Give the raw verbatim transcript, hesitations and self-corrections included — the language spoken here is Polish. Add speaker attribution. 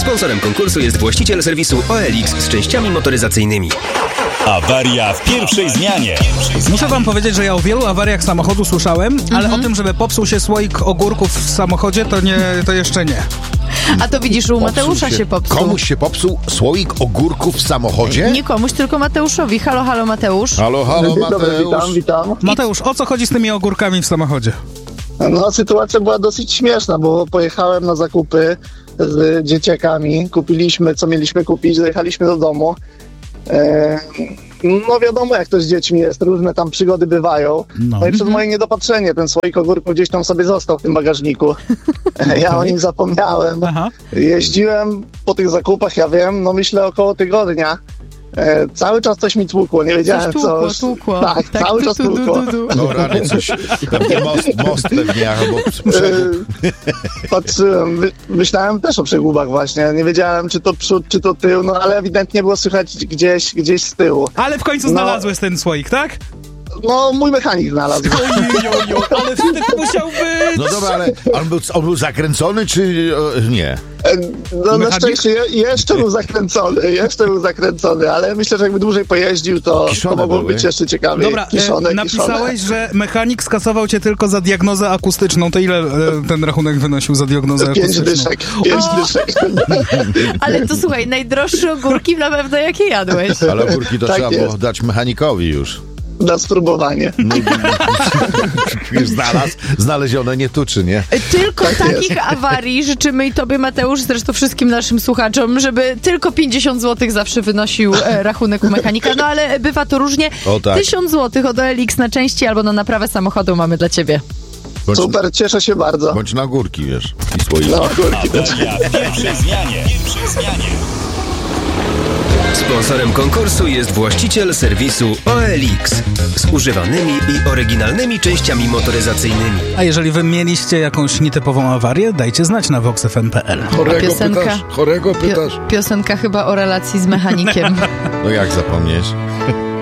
Speaker 1: Sponsorem konkursu jest właściciel serwisu O L X z częściami motoryzacyjnymi.
Speaker 2: Awaria w pierwszej zmianie.
Speaker 3: Muszę wam powiedzieć, że ja o wielu awariach samochodu słyszałem, ale
Speaker 4: Mhm.
Speaker 3: o tym, żeby popsuł się słoik ogórków w samochodzie, to nie, to jeszcze nie.
Speaker 4: A to widzisz, u Mateusza się popsuł.
Speaker 5: Komuś się popsuł słoik ogórków w samochodzie?
Speaker 4: Nie komuś, tylko Mateuszowi. Halo, halo, Mateusz.
Speaker 5: Halo, halo,
Speaker 6: Dzień dobry,
Speaker 5: Mateusz.
Speaker 6: witam, witam.
Speaker 3: Mateusz, o co chodzi z tymi ogórkami w samochodzie?
Speaker 6: No, sytuacja była dosyć śmieszna, bo pojechałem na zakupy z dzieciakami, kupiliśmy, co mieliśmy kupić, dojechaliśmy do domu. E, no wiadomo, jak to z dziećmi jest, różne tam przygody bywają.
Speaker 3: No.
Speaker 6: No, i przez moje niedopatrzenie ten słoik ogórków gdzieś tam sobie został w tym bagażniku. E, ja o nim zapomniałem.
Speaker 3: Aha.
Speaker 6: Jeździłem po tych zakupach, ja wiem, no myślę około tygodnia. E, cały czas coś mi tłukło, nie wiedziałem
Speaker 4: Coś
Speaker 6: co.
Speaker 4: tłukło, tłukło.
Speaker 6: Tak,
Speaker 4: Tak,
Speaker 6: cały
Speaker 4: tu,
Speaker 6: czas
Speaker 4: tu, tu,
Speaker 6: tłukło.
Speaker 4: tu, tu.
Speaker 5: No rany coś, pewnie most, most pewnie, albo przegub.
Speaker 6: Yy, Patrzyłem, my, myślałem też o przegubach właśnie, nie wiedziałem czy to przód, czy to tył, no ale ewidentnie było słychać gdzieś, gdzieś z tyłu.
Speaker 3: Ale w końcu
Speaker 6: No.
Speaker 3: znalazłeś ten słoik, tak?
Speaker 6: No mój mechanik znalazł.
Speaker 3: Ojojo, ale wstyd musiał być!
Speaker 5: No dobra, ale on był, on był zakręcony, czy o, nie?
Speaker 6: E, No na
Speaker 3: Mechanik?
Speaker 6: szczęście je, jeszcze był zakręcony, jeszcze był zakręcony, ale myślę, że jakby dłużej pojeździł, to,
Speaker 5: Kiszone
Speaker 6: to mogło
Speaker 5: były.
Speaker 6: być jeszcze ciekawiej.
Speaker 3: Dobra,
Speaker 6: kiszone,
Speaker 3: e, napisałeś,
Speaker 6: kiszone.
Speaker 3: że mechanik skasował cię tylko za diagnozę akustyczną. To ile e, ten rachunek wynosił za diagnozę
Speaker 6: Pięć
Speaker 3: akustyczną?
Speaker 6: dyszek, pięć
Speaker 4: O.
Speaker 6: dyszek.
Speaker 4: Ale to słuchaj, najdroższe ogórki na pewno jakie jadłeś.
Speaker 5: Ale ogórki to
Speaker 6: Tak
Speaker 5: trzeba było
Speaker 6: jest.
Speaker 5: dać mechanikowi już.
Speaker 6: Na spróbowanie.
Speaker 5: Już znalazł, znalezione nie tuczy, nie?
Speaker 4: Tylko
Speaker 6: Tak
Speaker 4: takich
Speaker 6: jest.
Speaker 4: awarii życzymy i tobie, Mateusz, zresztą wszystkim naszym słuchaczom, żeby tylko pięćdziesiąt złotych zawsze wynosił e, rachunek u mechanika. No ale bywa to różnie.
Speaker 5: O tak.
Speaker 4: tysiąc złotych od O L X na części albo na naprawę samochodu mamy dla ciebie.
Speaker 5: Bądź,
Speaker 6: Super, cieszę się bardzo.
Speaker 5: bądź na górki, wiesz, i słoiki.
Speaker 6: No, górki też.
Speaker 2: Awaria w pierwszej zmianie. Pierwszej zmianie.
Speaker 1: Sponsorem konkursu jest właściciel serwisu O L X z używanymi i oryginalnymi częściami motoryzacyjnymi.
Speaker 3: A jeżeli wy mieliście jakąś nietypową awarię, dajcie znać na vox f m kropka p l.
Speaker 5: Chorego
Speaker 4: piosenka.
Speaker 5: pytasz? Chorego pytasz?
Speaker 4: Pio- piosenka chyba o relacji z mechanikiem.
Speaker 5: No jak zapomnieć?